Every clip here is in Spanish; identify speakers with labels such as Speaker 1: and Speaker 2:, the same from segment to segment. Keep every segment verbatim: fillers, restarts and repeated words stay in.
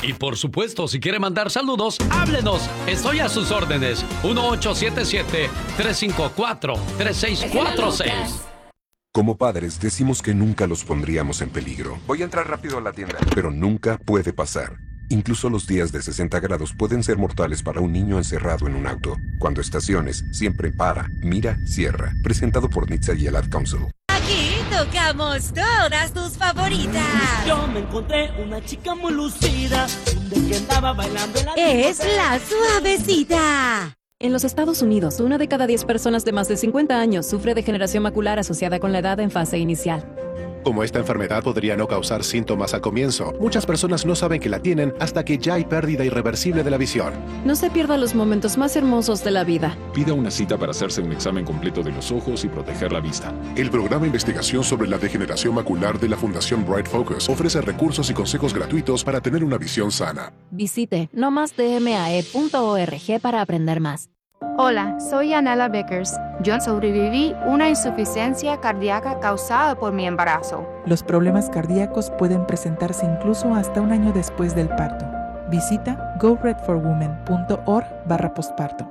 Speaker 1: Y por supuesto, si quiere mandar saludos, háblenos. Estoy a sus órdenes. uno ocho siete siete, tres cinco cuatro, tres seis cuatro seis.
Speaker 2: Como padres decimos que nunca los pondríamos en peligro.
Speaker 3: Voy a entrar rápido a la tienda.
Speaker 2: Pero nunca puede pasar. Incluso los días de sesenta grados pueden ser mortales para un niño encerrado en un auto. Cuando estaciones, siempre para, mira, cierra. Presentado por N H T S A y el Ad Council.
Speaker 4: Aquí tocamos todas tus favoritas.
Speaker 5: Yo me encontré una chica muy lucida, donde que andaba bailando en la
Speaker 4: Es la suavecita.
Speaker 6: En los Estados Unidos, una de cada diez personas de más de cincuenta años sufre degeneración macular asociada con la edad en fase inicial.
Speaker 7: Como esta enfermedad podría no causar síntomas al comienzo, muchas personas no saben que la tienen hasta que ya hay pérdida irreversible de la visión.
Speaker 6: No se pierda los momentos más hermosos de la vida.
Speaker 8: Pida una cita para hacerse un examen completo de los ojos y proteger la vista.
Speaker 9: El programa de investigación sobre la degeneración macular de la Fundación Bright Focus ofrece recursos y consejos gratuitos para tener una visión sana.
Speaker 6: Visite no más d m a e punto org para aprender más.
Speaker 10: Hola, soy Anela Vickers. Yo sobreviví una insuficiencia cardíaca causada por mi embarazo.
Speaker 11: Los problemas cardíacos pueden presentarse incluso hasta un año después del parto. Visita go red for women punto org barra posparto.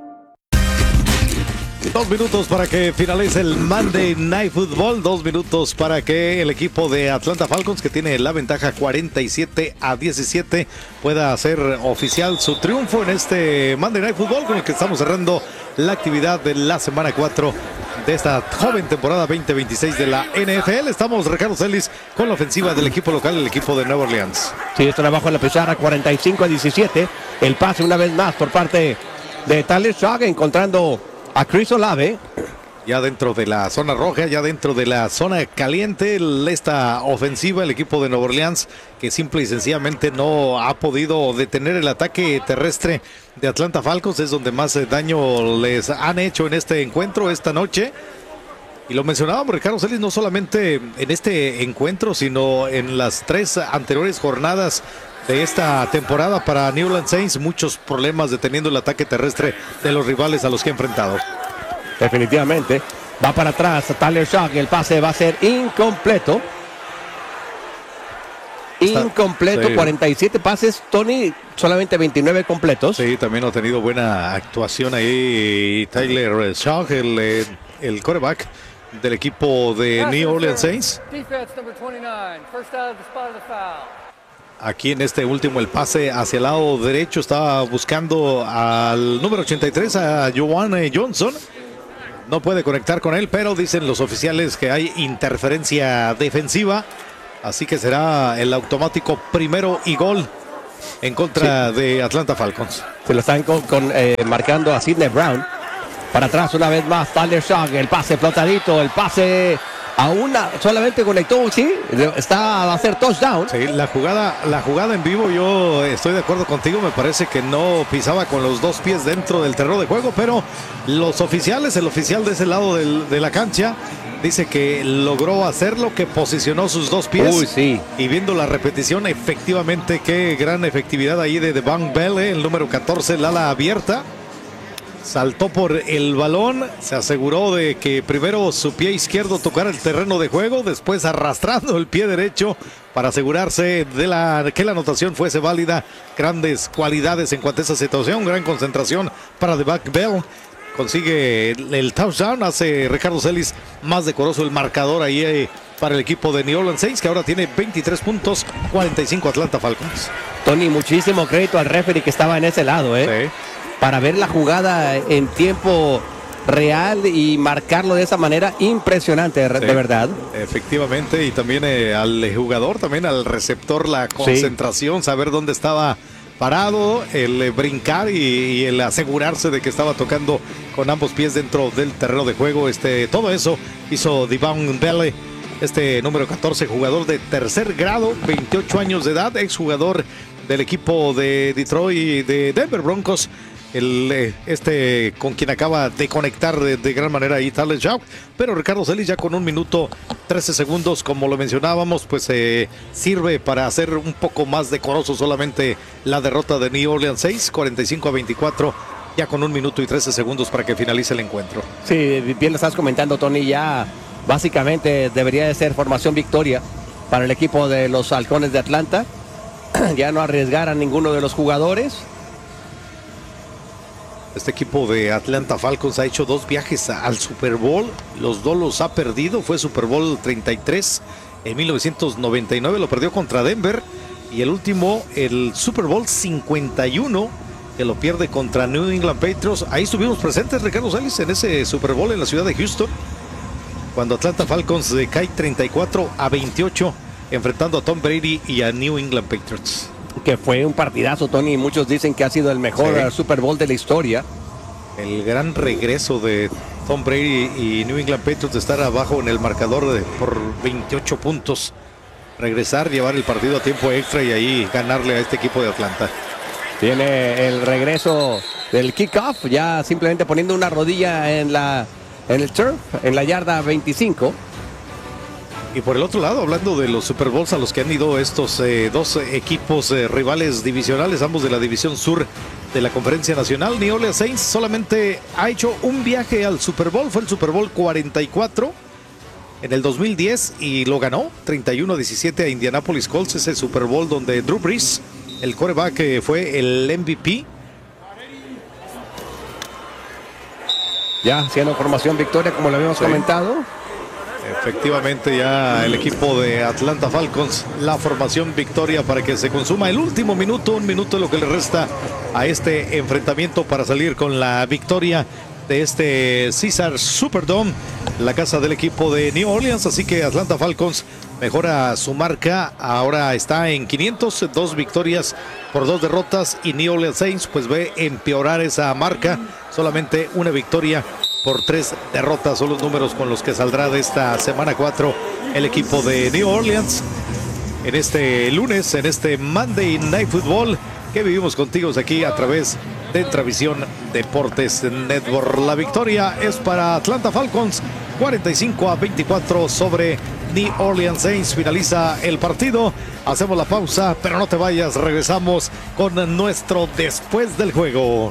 Speaker 12: Dos minutos para que finalice el Monday Night Football. Dos minutos para que el equipo de Atlanta Falcons, que tiene la ventaja cuarenta y siete a diecisiete, pueda hacer oficial su triunfo en este Monday Night Football, con el que estamos cerrando la actividad de la semana cuatro de esta joven temporada veinte veintiséis de la N F L. Estamos, Ricardo Celis, con la ofensiva del equipo local, el equipo de Nueva Orleans.
Speaker 13: Sí, están abajo en la pizarra, cuarenta y cinco a diecisiete. El pase una vez más por parte de Tyler Shough, encontrando a Chris Olave.
Speaker 12: Ya dentro de la zona roja, ya dentro de la zona caliente, esta ofensiva, el equipo de Nueva Orleans, que simple y sencillamente no ha podido detener el ataque terrestre de Atlanta Falcons, es donde más daño les han hecho en este encuentro esta noche. Y lo mencionábamos, Ricardo Celis, no solamente en este encuentro, sino en las tres anteriores jornadas de esta temporada para New Orleans Saints, muchos problemas deteniendo el ataque terrestre de los rivales a los que ha enfrentado.
Speaker 13: Definitivamente, va para atrás Tyler Shough, el pase va a ser incompleto. Está, incompleto, sí. cuarenta y siete pases, Tony, solamente veintinueve completos.
Speaker 12: Sí, también ha tenido buena actuación ahí Tyler Shough, el, el quarterback del equipo de New Orleans Saints. Aquí en este último, el pase hacia el lado derecho, estaba buscando al número ochenta y tres, a Juwan Johnson. No puede conectar con él, pero dicen los oficiales que hay interferencia defensiva. Así que será el automático primero y gol en contra sí. de Atlanta Falcons.
Speaker 13: Se lo están con, con, eh, marcando a Sidney Brown. Para atrás una vez más, Tyler Shough, el pase flotadito, el pase... A una, solamente conectó, sí, está, va a ser touchdown.
Speaker 12: Sí, la jugada, la jugada en vivo, yo estoy de acuerdo contigo, me parece que no pisaba con los dos pies dentro del terreno de juego, pero los oficiales, el oficial de ese lado del, de la cancha, dice que logró hacerlo, que posicionó sus dos pies.
Speaker 13: Uy, sí.
Speaker 12: Y viendo la repetición, efectivamente, qué gran efectividad ahí de Devon Bell, el número catorce, el ala abierta. Saltó por el balón, se aseguró de que primero su pie izquierdo tocara el terreno de juego, después arrastrando el pie derecho para asegurarse de la, que la anotación fuese válida. Grandes cualidades en cuanto a esa situación, gran concentración para Devon Bell. Consigue el, el touchdown, hace Ricardo Celis más decoroso el marcador ahí eh, para el equipo de New Orleans Saints, que ahora tiene veintitrés puntos, cuarenta y cinco Atlanta Falcons.
Speaker 13: Tony, muchísimo crédito al referee que estaba en ese lado, ¿eh? Sí. Para ver la jugada en tiempo real y marcarlo de esa manera impresionante, sí, de verdad.
Speaker 12: Efectivamente, y también eh, al jugador, también al receptor, la concentración, sí. saber dónde estaba parado, el eh, brincar y, y el asegurarse de que estaba tocando con ambos pies dentro del terreno de juego. Este, todo eso hizo Devon Bell, este número catorce, jugador de tercer grado, veintiocho años de edad, exjugador del equipo de Detroit y de Denver Broncos. El, este con quien acaba de conectar de, de gran manera ahí Tyler Shough, pero Ricardo Celis ya con un minuto trece segundos, como lo mencionábamos, pues eh, sirve para hacer un poco más decoroso solamente la derrota de New Orleans Saints, cuarenta y cinco a veinticuatro, ya con un minuto y trece segundos para que finalice el encuentro.
Speaker 13: Sí, bien lo estás comentando, Tony, ya básicamente debería de ser formación victoria para el equipo de los Halcones de Atlanta. ya no arriesgar a ninguno de los jugadores.
Speaker 12: Este equipo de Atlanta Falcons ha hecho dos viajes al Super Bowl. Los dos los ha perdido. Fue Super Bowl treinta y tres en mil novecientos noventa y nueve. Lo perdió contra Denver. Y el último, el Super Bowl cincuenta y uno, que lo pierde contra New England Patriots. Ahí estuvimos presentes, Ricardo Salis, en ese Super Bowl en la ciudad de Houston, cuando Atlanta Falcons cae treinta y cuatro a veintiocho, enfrentando a Tom Brady y a New England Patriots.
Speaker 13: Que fue un partidazo, Tony. Muchos dicen que ha sido el mejor sí. Super Bowl de la historia.
Speaker 12: El gran regreso de Tom Brady y New England Patriots de estar abajo en el marcador de, por veintiocho puntos. Regresar, llevar el partido a tiempo extra y ahí ganarle a este equipo de Atlanta.
Speaker 13: Tiene el regreso del kickoff, ya simplemente poniendo una rodilla en, la, en el turf, en la yarda veinticinco.
Speaker 12: Y por el otro lado, hablando de los Super Bowls a los que han ido estos eh, dos equipos eh, rivales divisionales, ambos de la división sur de la Conferencia Nacional, New Orleans Saints solamente ha hecho un viaje al Super Bowl, fue el Super Bowl cuarenta y cuatro en el dos mil diez y lo ganó treinta y uno a diecisiete a Indianapolis Colts, ese Super Bowl donde Drew Brees, el quarterback, fue el M V P.
Speaker 13: Ya siendo formación victoria, como lo habíamos sí. comentado.
Speaker 12: Efectivamente, ya el equipo de Atlanta Falcons, la formación victoria para que se consuma el último minuto, un minuto de lo que le resta a este enfrentamiento para salir con la victoria de este Caesars Superdome, la casa del equipo de New Orleans. Así que Atlanta Falcons mejora su marca, ahora está en quinientos, dos victorias por dos derrotas, y New Orleans Saints pues ve empeorar esa marca, solamente una victoria por tres derrotas. Son los números con los que saldrá de esta semana cuatro el equipo de New Orleans en este lunes, en este Monday Night Football que vivimos contigo aquí a través de Entravisión Deportes Network. La victoria es para Atlanta Falcons, cuarenta y cinco a veinticuatro sobre New Orleans Saints. Finaliza el partido, hacemos la pausa, pero no te vayas, regresamos con nuestro Después del Juego.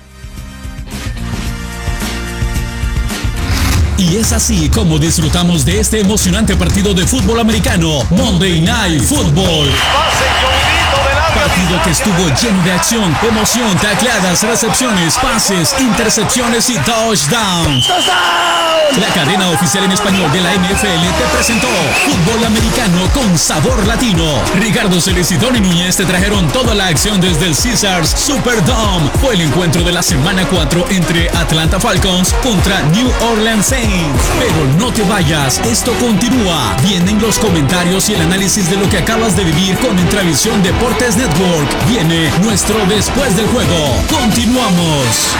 Speaker 3: Y es así como disfrutamos de este emocionante partido de fútbol americano, Monday Night Football. Partido que estuvo lleno de acción, emoción, tacleadas, recepciones, pases, intercepciones y touchdowns. La cadena oficial en español de la N F L te presentó fútbol americano con sabor latino. Ricardo Celis y Tony Núñez te trajeron toda la acción desde el Caesars Superdome. Fue el encuentro de la semana cuatro entre Atlanta Falcons contra New Orleans Saints. Pero no te vayas, esto continúa. Vienen los comentarios y el análisis de lo que acabas de vivir con Entravisión Deportes Network. Viene nuestro Después del Juego. Continuamos.